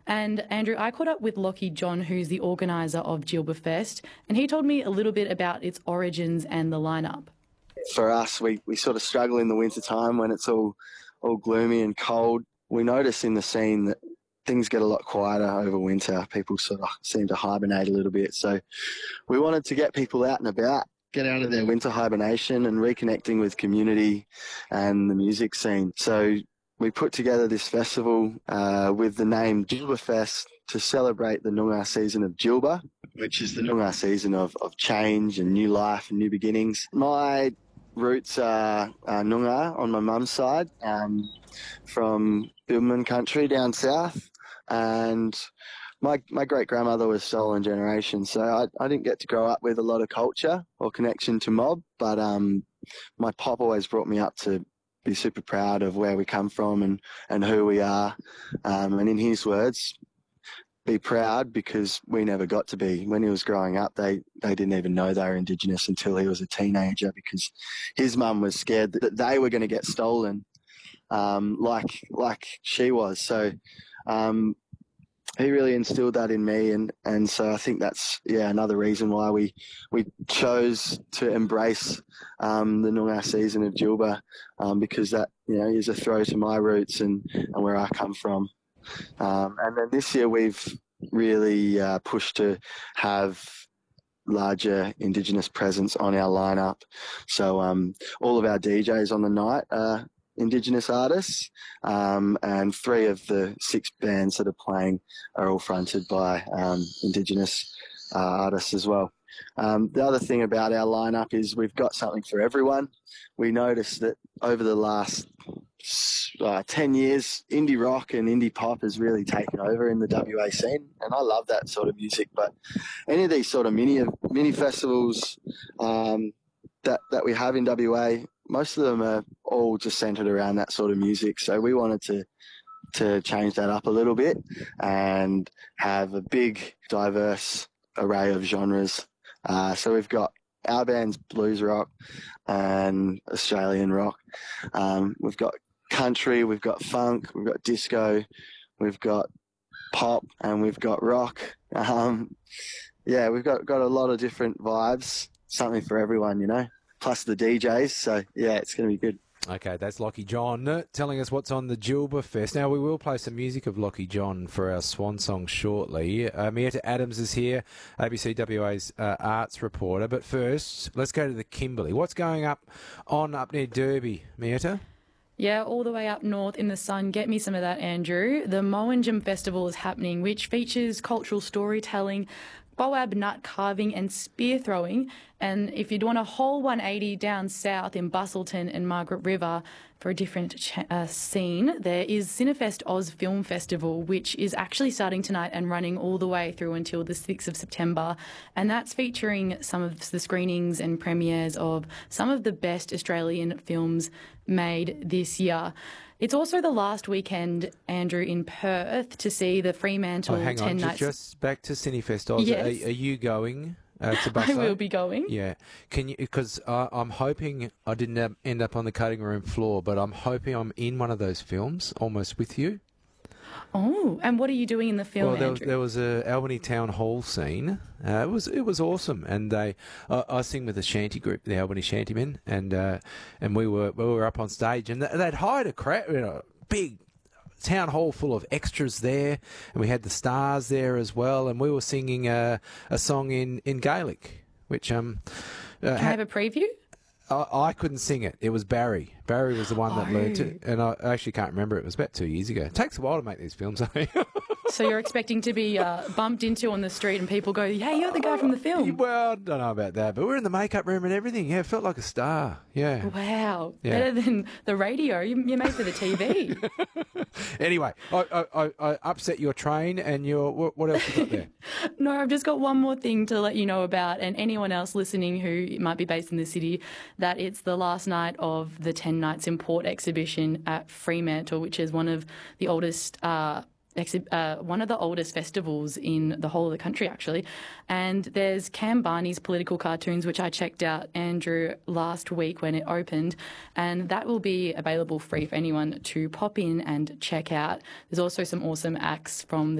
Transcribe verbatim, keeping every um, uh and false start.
And Andrew, I caught up with Lockie John, who's the organiser of Gilberfest, and he told me a little bit about its origins and the lineup. For us, we, we sort of struggle in the winter time when it's all all gloomy and cold. We notice in the scene that things get a lot quieter over winter. People sort of seem to hibernate a little bit. So we wanted to get people out and about, get out of their winter hibernation and reconnecting with community and the music scene. So we put together this festival uh, with the name Gilberfest to celebrate the Noongar season of Gilba, which is the Noongar season of, of change and new life and new beginnings. My roots are uh, Noongar on my mum's side, um, from Bilman country down south, and my my great grandmother was stolen generation, so I, I didn't get to grow up with a lot of culture or connection to mob, but um, my pop always brought me up to be super proud of where we come from and, and who we are, um, and in his words, be proud because we never got to be. When he was growing up, they, they didn't even know they were Indigenous until he was a teenager because his mum was scared that they were going to get stolen, um, like like she was. So um, he really instilled that in me, and, and so I think that's yeah another reason why we we chose to embrace um, the Noongar season of Gilba, um, because that you know is a throw to my roots and, and where I come from. Um, and then this year we've really uh, pushed to have larger Indigenous presence on our lineup. So um, all of our D Js on the night are Indigenous artists, um, and three of the six bands that are playing are all fronted by um, Indigenous uh, artists as well. Um, the other thing about our lineup is we've got something for everyone. We noticed that over the last uh, ten years, indie rock and indie pop has really taken over in the W A scene, and I love that sort of music. But any of these sort of mini mini festivals um, that that we have in W A, most of them are all just centred around that sort of music. So we wanted to to change that up a little bit and have a big, diverse array of genres. Uh, so we've got our band's blues rock and Australian rock. Um, we've got country, we've got funk, we've got disco, we've got pop, and we've got rock. Um, yeah, we've got, got a lot of different vibes, something for everyone, you know, plus the D Js. So, yeah, it's going to be good. Okay, that's Lockie John uh, telling us what's on the Gilberfest. Now, we will play some music of Lockie John for our swan song shortly. Uh, Mietta Adams is here, A B C W A's uh, arts reporter. But first, let's go to the Kimberley. What's going up on up near Derby, Mietta? Yeah, all the way up north in the sun. Get me some of that, Andrew. The Mowanjum Festival is happening, which features cultural storytelling, boab nut carving and spear throwing. And if you'd want a whole one eighty down south in Bustleton and Margaret River for a different ch- uh, scene, there is Cinefest Oz Film Festival, which is actually starting tonight and running all the way through until the sixth of September. And that's featuring some of the screenings and premieres of some of the best Australian films made this year. It's also the last weekend, Andrew, in Perth to see the Fremantle oh, hang ten on, nights. Just back to Cinefest Oz. Yes. Are, are you going uh, to I Busso? will be going. Yeah. Can you? Because uh, I'm hoping I didn't end up on the cutting room floor, but I'm hoping I'm in one of those films, almost with you. Oh, and what are you doing in the film, Well, there was, Andrew? there was a Albany Town Hall scene. Uh, it was it was awesome, and they uh, I sing with the shanty group, the Albany Shantymen, and uh, and we were we were up on stage, and they'd hired a crowd, you know, big town hall full of extras there, and we had the stars there as well, and we were singing a a song in, in Gaelic, which um. Uh, Can I have a preview? I, I couldn't sing it. It was Barry. Barry was the one that Oh. learnt it, and I actually can't remember. It was about two years ago. It takes a while to make these films. So you're expecting to be uh, bumped into on the street and people go, hey, you're the guy from the film. Well, I don't know about that, but we're in the makeup room and everything. Yeah, it felt like a star. Yeah. Wow. Yeah. Better than the radio. You- You're made for the T V. Anyway, I, I, I, I upset your train, and your what, what else you got there? No, I've just got one more thing to let you know about, and anyone else listening who might be based in the city, that it's the last night of the ten Nights in Port exhibition at Fremantle, which is one of the oldest uh, exhi- uh, one of the oldest festivals in the whole of the country, actually. And there's Cam Barney's political cartoons, which I checked out, Andrew, last week when it opened, and that will be available free for anyone to pop in and check out. There's also some awesome acts from the